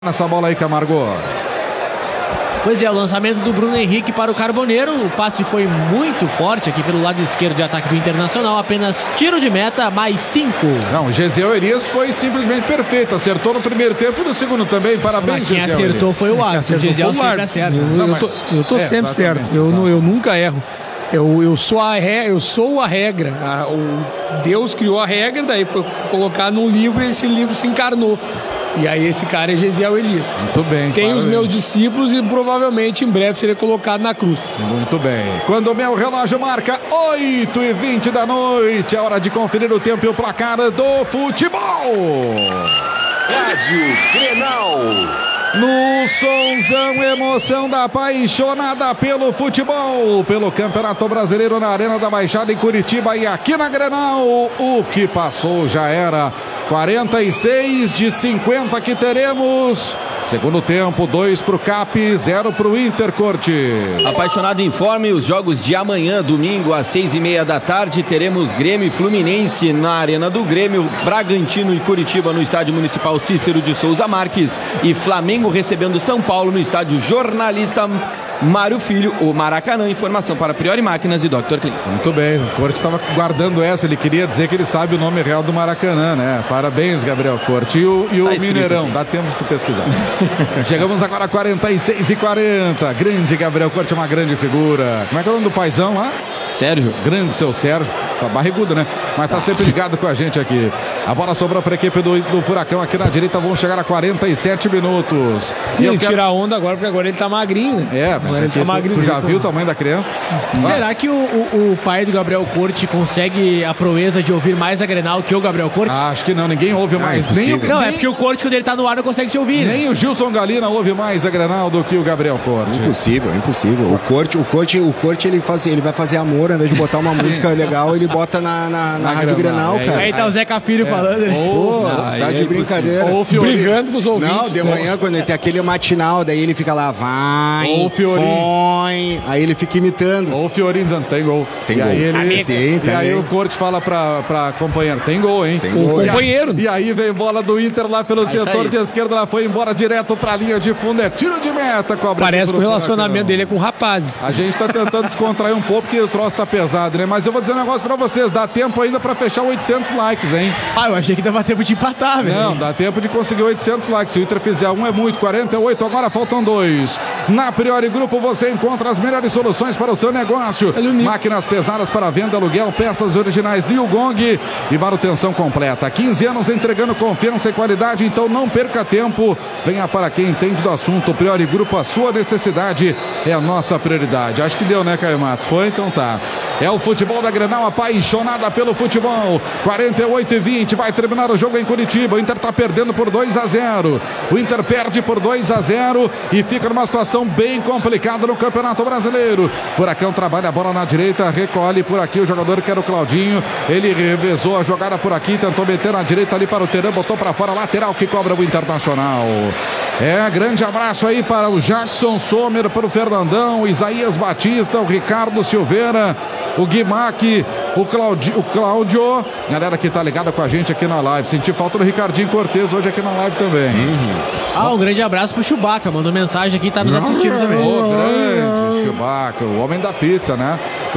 Nessa bola aí, Camargo. Pois é, o lançamento do Bruno Henrique para o Carboneiro. O passe foi muito forte aqui pelo lado esquerdo de ataque do Internacional. Apenas tiro de meta, mais 5. Não, o Gesiel Elias foi simplesmente perfeito. Acertou no primeiro tempo e no segundo também. Parabéns, Gesiel. Quem acertou Elias. Foi o árbitro. O Gesiel sempre acerta. Eu tô sempre certo. Eu nunca erro. Eu sou a regra. O Deus criou a regra, daí foi colocado num livro e esse livro se encarnou. E aí esse cara é Gesiel Elias. Muito bem. Tem os meus discípulos e provavelmente em breve serei colocado na cruz. Muito bem. Quando o meu relógio marca 8h20 da noite, é hora de conferir o tempo e o placar do futebol. Rádio Grenal. No sonzão, emoção da apaixonada pelo futebol, pelo Campeonato Brasileiro na Arena da Baixada em Curitiba e aqui na Grenal. O que passou já era 46 de 50 que teremos. Segundo tempo, 2 pro Cap, 0 pro Inter, Corte. Apaixonado informe, os jogos de amanhã, domingo, às 6h30 da tarde, teremos Grêmio e Fluminense na Arena do Grêmio, Bragantino e Curitiba no Estádio Municipal Cícero de Souza Marques e Flamengo recebendo São Paulo no Estádio Jornalista Mário Filho, o Maracanã. Informação para Priori Máquinas e Dr. Clean. Muito bem, o Corte estava guardando essa, ele queria dizer que ele sabe o nome real do Maracanã, né? Parabéns, Gabriel Corte. E o Mineirão, dá tempo de tu pesquisar. Chegamos agora a 46h40. Grande Gabriel Corte, uma grande figura. Como é que é o nome do paizão lá? Sérgio. Grande seu Sérgio. Tá barrigudo, né? Mas tá sempre ligado com a gente aqui. A bola sobrou para a equipe do Furacão aqui na direita. Vão chegar a 47 minutos. Sim, ele tira a onda agora, porque agora ele tá magrinho, né? É, mas agora ele tá magrinho. Tu já viu o tamanho da criança? Será que o pai do Gabriel Corte consegue a proeza de ouvir mais a Grenal que o Gabriel Corte? Acho que não, ninguém ouve mais. Não, é porque o Corte, quando ele tá no ar, não consegue se ouvir. Nem o Gilson Galina ouve mais a Grenal do que o Gabriel Corte. Impossível. O Corte ele vai fazer amor, ao invés de botar uma música legal, ele bota na Rádio Grenal, cara. Aí tá o Zeca Filho falando. Pô, tá de brincadeira. Ou brigando com os ouvintes. Não, de manhã, quando ele tem aquele matinal, daí ele fica lá, vai, ou Fiorinho. Aí ele fica imitando. Ou o Fiorinho dizendo, tem gol. Tem gol. E aí o Corte fala pra companheiro, tem gol, hein? Tem gol. Companheiro. E aí vem bola do Inter lá pelo setor de esquerda, ela foi embora direto pra linha de fundo, é tiro de meta. Parece que o relacionamento dele é com rapazes. A gente tá tentando descontrair um pouco, porque o troço tá pesado, né? Mas eu vou dizer um negócio pra vocês, dá tempo ainda pra fechar 800 likes, hein? Eu achei que dava tempo de empatar, velho. Não, dá tempo de conseguir 800 likes. Se o Inter fizer um é muito, 48, agora faltam 2. Na Priori Grupo você encontra as melhores soluções para o seu negócio. Máquinas pesadas para venda, aluguel, peças originais Liu Gong e manutenção completa. 15 anos entregando confiança e qualidade, então não perca tempo. Venha para quem entende do assunto. Priori Grupo, a sua necessidade é a nossa prioridade. Acho que deu, né, Caio Matos? Foi? Então tá. É o futebol da Grenal, apaixonada pelo futebol. 48-20, vai terminar o jogo em Curitiba. O Inter tá perdendo por 2-0. O Inter perde por 2-0 e fica numa situação bem complicada no Campeonato Brasileiro. Furacão trabalha a bola na direita, recolhe por aqui o jogador que era o Claudinho. Ele revezou a jogada por aqui, tentou meter na direita ali para o Teran, botou para fora, lateral que cobra o Internacional. Grande abraço aí para o Jackson Sommer, para o Fernandão, o Isaías Batista, o Ricardo Silveira, o Guimac, o Cláudio, galera que tá ligada com a gente aqui na live. Senti falta do Ricardinho Cortez hoje aqui na live também. Um grande abraço pro Chewbacca, mandou mensagem aqui, tá nos assistindo também. Grande Chewbacca, o homem da pizza, né?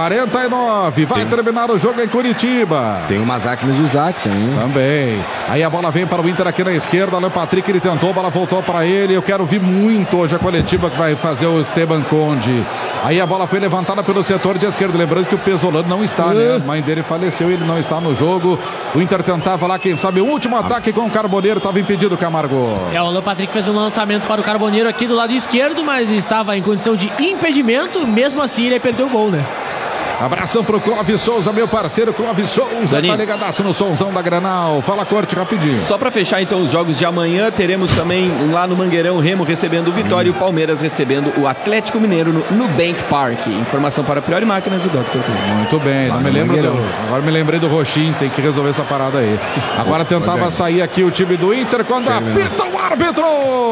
49, vai terminar o jogo em Curitiba. Tem o Mazak Mizuzaki também. Aí a bola vem para o Inter aqui na esquerda, o Patrick, ele tentou, a bola voltou para ele. Eu quero ver muito hoje a coletiva que vai fazer o Esteban Conde. Aí a bola foi levantada pelo setor de esquerda, lembrando que o Pesolano não está, né? A mãe dele faleceu, ele não está no jogo. O Inter tentava lá, quem sabe, o último ataque com o Carboneiro, estava impedido, Camargo. O Alan Patrick fez um lançamento para o Carboneiro aqui do lado esquerdo, mas estava em condição de impedimento, mesmo assim ele perdeu o gol, né? Abração pro Clóvis Souza, meu parceiro Clóvis Souza, tá ligadaço no somzão da Grenal. Fala, Corte, rapidinho. Só pra fechar então os jogos de amanhã, teremos também lá no Mangueirão o Remo recebendo o Vitória e o Palmeiras recebendo o Atlético Mineiro no Nubank Park. Informação para Priori Máquinas e Dr. Clean. Muito bem, agora me lembrei do Roxinho, tem que resolver essa parada aí. Agora tentava sair aqui o time do Inter quando apita o árbitro.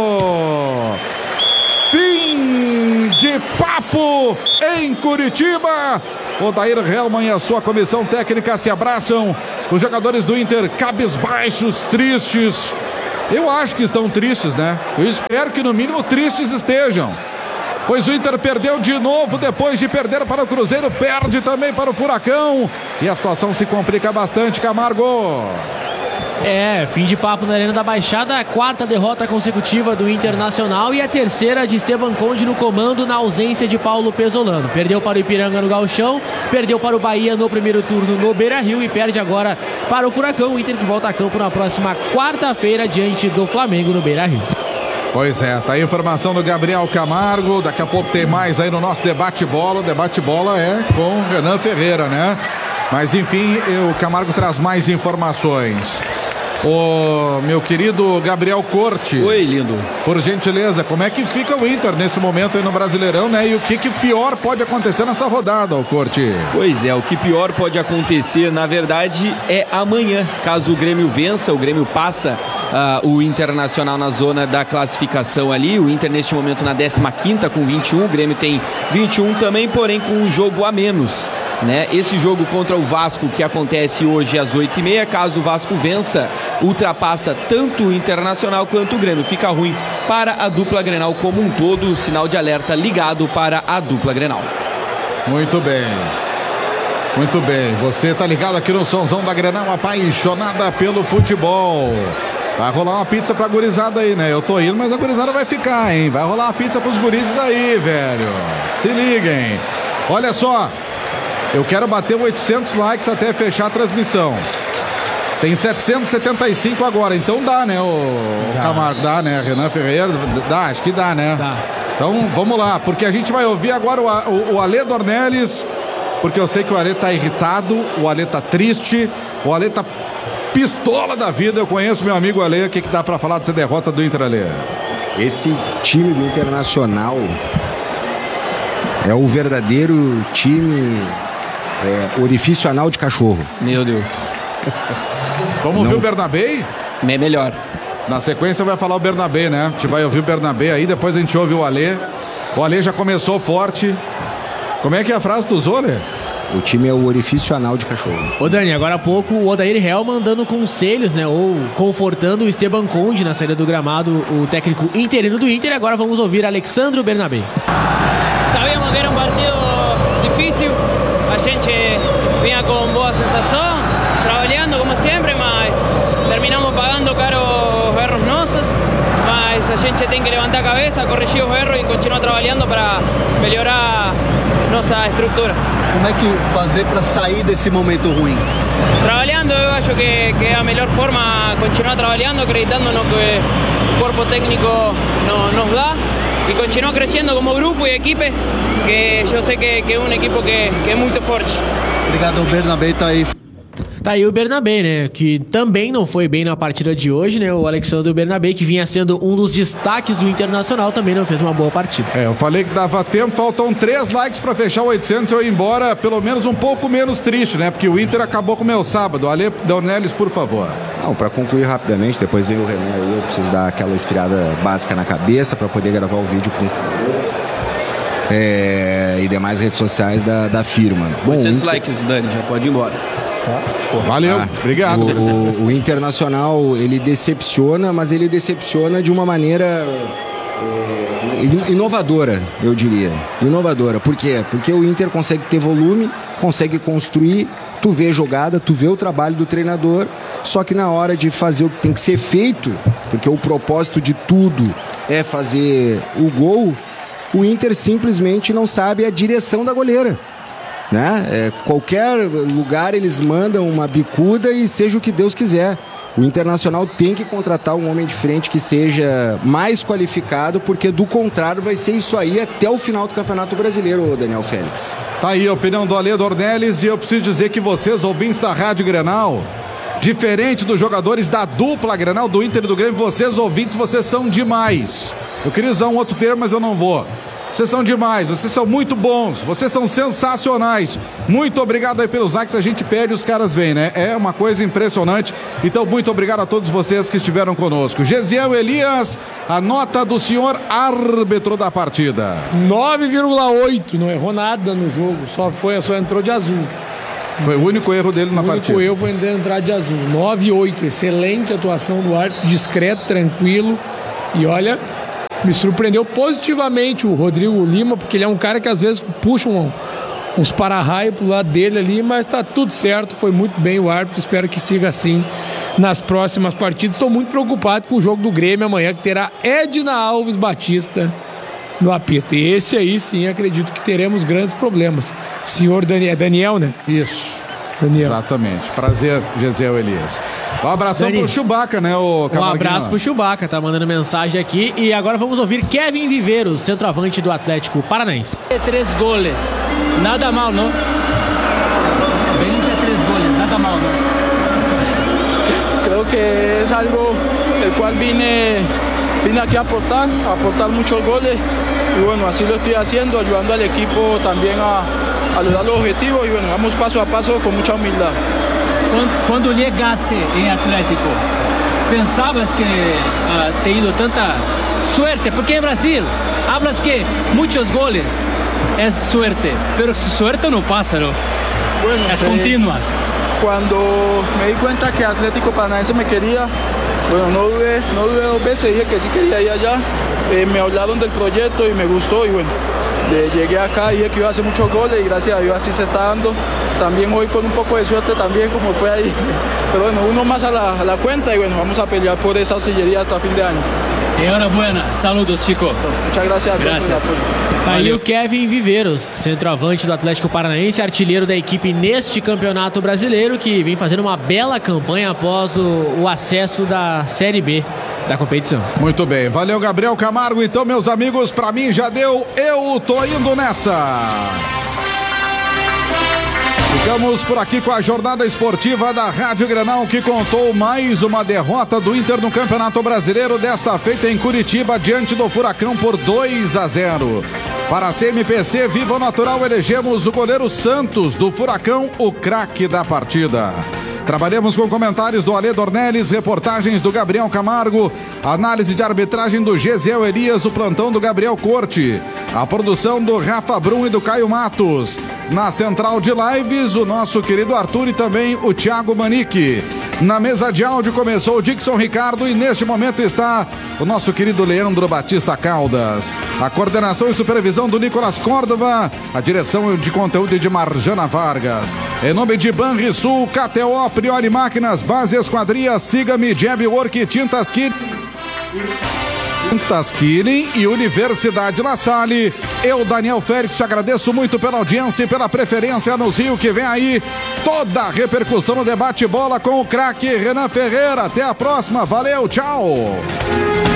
Fim de papo em Curitiba. Odair Helman e a sua comissão técnica se abraçam. Os jogadores do Inter cabisbaixos, tristes. Eu acho que estão tristes, né? Eu espero que no mínimo tristes estejam. Pois o Inter perdeu de novo, depois de perder para o Cruzeiro, perde também para o Furacão. E a situação se complica bastante, Camargo. Fim de papo na Arena da Baixada, a 4ª derrota consecutiva do Internacional e a 3ª de Esteban Conde no comando na ausência de Paulo Pesolano. Perdeu para o Ipiranga no Gauchão, perdeu para o Bahia no primeiro turno no Beira-Rio e perde agora para o Furacão. O Inter que volta a campo na próxima quarta-feira diante do Flamengo no Beira-Rio. Pois é, tá aí a informação do Gabriel Camargo. Daqui a pouco tem mais aí no nosso debate-bola. O debate-bola é com o Renan Ferreira, né? Mas enfim, o Camargo traz mais informações. O meu querido Gabriel Corte. Oi, lindo. Por gentileza, como é que fica o Inter nesse momento aí no Brasileirão, né? E o que pior pode acontecer nessa rodada, o Corte? Pois é, o que pior pode acontecer, na verdade, é amanhã. Caso o Grêmio vença, o Grêmio passa o Internacional na zona da classificação ali. O Inter neste momento na 15ª com 21, o Grêmio tem 21 também, porém com um jogo a menos. Né? Esse jogo contra o Vasco que acontece hoje às 8h30, caso o Vasco vença, ultrapassa tanto o Internacional quanto o Grêmio. Fica ruim para a dupla Grenal como um todo, sinal de alerta ligado para a dupla Grenal. Muito bem. Muito bem, você tá ligado aqui no Sonzão da Grenal, apaixonada pelo futebol. Vai rolar uma pizza pra gurizada aí, né? Eu tô indo, mas a gurizada vai ficar, hein? Vai rolar uma pizza pros gurizes aí, velho. Se liguem. Olha só. Eu quero bater 800 likes até fechar a transmissão. Tem 775 agora, então dá, né, o Camargo? Dá, né, Renan Ferreira? Dá, acho que dá, né? Dá. Então, vamos lá, porque a gente vai ouvir agora o Alê Dornelles, porque eu sei que o Alê tá irritado, o Alê tá triste, o Alê tá pistola da vida. Eu conheço meu amigo Alê. O que dá pra falar dessa derrota do Inter, Alê? Esse time do Internacional é o verdadeiro time... orifício anal de cachorro. Meu Deus. Vamos ouvir o Bernabé? É melhor. Na sequência vai falar o Bernabé, né? A gente vai ouvir o Bernabé aí, depois a gente ouve o Alê. O Alê já começou forte. Como é que é a frase do Zolê? O time é o orifício anal de cachorro. Ô Dani, agora há pouco o Odair Helman dando conselhos, né? Ou confortando o Esteban Conde na saída do gramado, o técnico interino do Inter. Agora vamos ouvir Alexandro Bernabé. Sabíamos que era um partido difícil. A gente vinha com boa sensação, trabalhando como sempre, mas terminamos pagando caro os erros nossos. Mas a gente tem que levantar a cabeça, corrigir os erros e continuar trabalhando para melhorar nossa estrutura. Como é que fazer para sair desse momento ruim? Trabalhando, eu acho que é a melhor forma, continuar trabalhando, acreditando no que o corpo técnico nos dá e continuar crescendo como grupo e equipe, que eu sei que é um equipo que é muito forte. Obrigado, o Bernabé tá aí. Tá aí o Bernabé, né? Que também não foi bem na partida de hoje, né? O Alexandre Bernabé, que vinha sendo um dos destaques do Internacional, também não fez uma boa partida. Eu falei que dava tempo, faltam 3 likes pra fechar o 800 e eu ir embora, pelo menos um pouco menos triste, né? Porque o Inter acabou com o meu sábado. Ale Dornelles, por favor. Não, pra concluir rapidamente, depois vem o Renan aí, eu preciso dar aquela esfriada básica na cabeça pra poder gravar o vídeo pro Instagram. E demais redes sociais da firma. Bom, 800 likes, Dani, já pode ir embora. Valeu, obrigado. O Internacional, ele decepciona, mas ele decepciona de uma maneira inovadora, eu diria. Inovadora. Por quê? Porque o Inter consegue ter volume, consegue construir, tu vê jogada, tu vê o trabalho do treinador, só que na hora de fazer o que tem que ser feito, porque o propósito de tudo é fazer o gol, o Inter simplesmente não sabe a direção da goleira. Né? Qualquer lugar eles mandam uma bicuda e seja o que Deus quiser. O Internacional tem que contratar um homem de frente que seja mais qualificado, porque do contrário vai ser isso aí até o final do Campeonato Brasileiro, Daniel Félix. Tá aí a opinião do Alê Dornelles, e eu preciso dizer que vocês, ouvintes da Rádio Grenal, diferente dos jogadores da dupla Grenal, do Inter e do Grêmio, vocês ouvintes, vocês são demais. Eu queria usar um outro termo, mas eu não vou. Vocês são demais, vocês são muito bons, vocês são sensacionais. Muito obrigado aí pelos likes, a gente pede, os caras vêm, né? É uma coisa impressionante. Então, muito obrigado a todos vocês que estiveram conosco. Gesiel Elias, a nota do senhor árbitro da partida. 9,8, não errou nada no jogo, só entrou de azul. Foi o único erro dele na partida. O único erro foi entrar de azul. 9-8, excelente atuação do árbitro, discreto, tranquilo. E olha, me surpreendeu positivamente o Rodrigo Lima, porque ele é um cara que às vezes puxa uns para-raio pro lado dele ali, mas tá tudo certo, foi muito bem o árbitro, espero que siga assim nas próximas partidas. Estou muito preocupado com o jogo do Grêmio amanhã, que terá Edna Alves Batista no apito. E esse aí sim, acredito que teremos grandes problemas. Senhor Daniel, né? Isso. Daniel. Exatamente. Prazer, Gesiel Elias. Um abração pro Chewbacca, né, o Camarguinho? Um abraço pro Chewbacca, tá mandando mensagem aqui. E agora vamos ouvir Kevin Viveiros, centroavante do Atlético Paranaense. 3 goles. Nada mal, não? 23 goles, nada mal, não? Creo que es algo el cual vine aquí a aportar muchos goles y bueno, así lo estoy haciendo, ayudando al equipo también a lograr los objetivos y bueno, vamos paso a paso con mucha humildad. Quando llegaste em Atlético, pensabas que tenido tanta suerte, porque en Brasil hablas que muchos goles es suerte, pero suerte no pasa, ¿no? Bueno, es continua. Cuando me di cuenta que Atlético Paranaense me quería, bueno, no dudé 2 veces, dije que sí quería ir allá. Me hablaron del proyecto y me gustó y bueno, llegué acá, dije que iba a hacer muchos goles y gracias a Dios así se está dando. También hoy con un poco de suerte también como fue ahí, pero bueno, uno más a la cuenta y bueno, vamos a pelear por esa artillería hasta fin de año. Enhorabuena, saludos, Chico. Muchas gracias a todos. Tá aí o Kevin Viveiros, centroavante do Atlético Paranaense, artilheiro da equipe neste Campeonato Brasileiro, que vem fazendo uma bela campanha após o acesso da Série B da competição. Muito bem, valeu Gabriel Camargo. Então, meus amigos, pra mim já deu, eu tô indo nessa. Ficamos por aqui com a jornada esportiva da Rádio Grenal, que contou mais uma derrota do Inter no Campeonato Brasileiro, desta feita em Curitiba, diante do Furacão por 2-0. Para a CMPC Viva o Natural, elegemos o goleiro Santos do Furacão, o craque da partida. Trabalhamos com comentários do Alê Dornelles, reportagens do Gabriel Camargo, análise de arbitragem do Gesiel Elias, o plantão do Gabriel Corte, a produção do Rafa Brum e do Caio Matos. Na central de lives, o nosso querido Arthur e também o Thiago Manique. Na mesa de áudio começou o Dixon Ricardo e neste momento está o nosso querido Leandro Batista Caldas. A coordenação e supervisão do Nicolas Córdova, a direção de conteúdo de Marjana Vargas. Em nome de Banrisul, KTO, Priori Máquinas, Base Esquadria, Siga-me, Jab Work, Tintas Killing e Universidade La Salle. Eu, Daniel Félix, te agradeço muito pela audiência e pela preferência. Anuncio que vem aí toda a repercussão no debate bola com o craque Renan Ferreira. Até a próxima, valeu, tchau!